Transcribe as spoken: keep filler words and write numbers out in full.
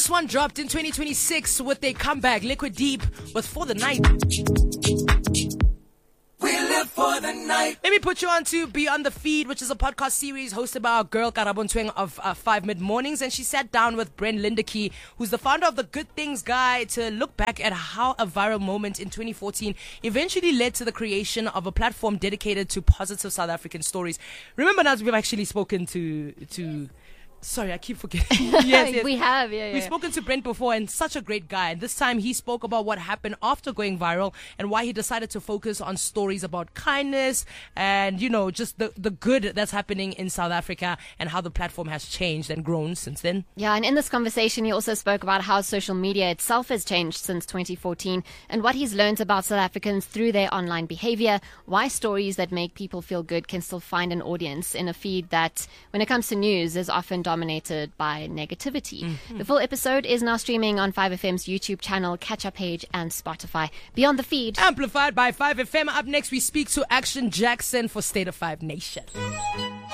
This one dropped in twenty twenty-six with a comeback. Liquid Deep with For the Night. We live for the night. Let me put you on to Beyond the Feed, which is a podcast series hosted by our girl Karabo Ntweng of uh, Five Mid Mornings, and she sat down with Brent Lindecky, who's the founder of the Good Things Guide, to look back at how a viral moment in twenty fourteen eventually led to the creation of a platform dedicated to positive South African stories. Remember, Naz, we've actually spoken to to. Sorry, I keep forgetting. yes, yes. We have, yeah, yeah. We've spoken to Brent before, and such a great guy. And this time he spoke about what happened after going viral and why he decided to focus on stories about kindness and, you know, just the, the good that's happening in South Africa and how the platform has changed and grown since then. Yeah, and in this conversation, he also spoke about how social media itself has changed since twenty fourteen and what he's learned about South Africans through their online behavior, why stories that make people feel good can still find an audience in a feed that, when it comes to news, is often dominated by negativity. Mm-hmm. The full episode is now streaming on five F M's YouTube channel, catch-up page, and Spotify. Beyond the Feed. Amplified by five F M. Up next, we speak to Action Jackson for State of Five Nation.